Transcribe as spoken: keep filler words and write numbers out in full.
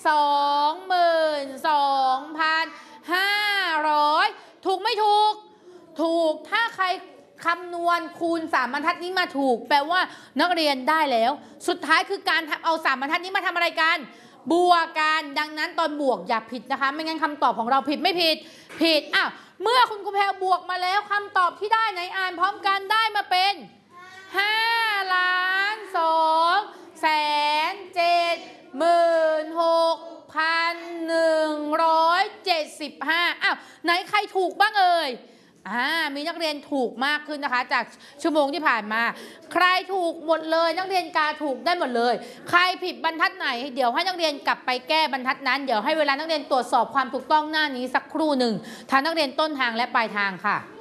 สองหมื่นสองพันห้าร้อยถูกไม่ถูกถูกถ้าใครคำนวณคูณสามบรรทัดนี้มาถูกแปลว่านักเรียนได้แล้วสุดท้ายคือการเอาสามบรรทัดนี้มาทำอะไรกันบวกกันดังนั้นตอนบวกอย่าผิดนะคะไม่งั้นคำตอบของเราผิดไม่ผิดผิดอ้าวเมื่อคุณครูแพรบวกมาแล้วคำตอบที่ได้ไหนอ่านพร้อมกันได้มาเป็นห้าล้านสองแสนเจ็ดหมื่นหกพันหนึ่งร้อยเจ็ดสิบห้าอ้าวไหนใครถูกบ้างเอ่ยอ่ามีนักเรียนถูกมากขึ้นนะคะจากชั่วโมงที่ผ่านมาใครถูกหมดเลยนักเรียนกาถูกได้หมดเลยใครผิดบรรทัดไหนเดี๋ยวให้นักเรียนกลับไปแก้บรรทัดนั้นเดี๋ยวให้เวลานักเรียนตรวจสอบความถูกต้องหน้านี้สักครู่หนึ่งทั้งนักเรียนต้นทางและปลายทางค่ะ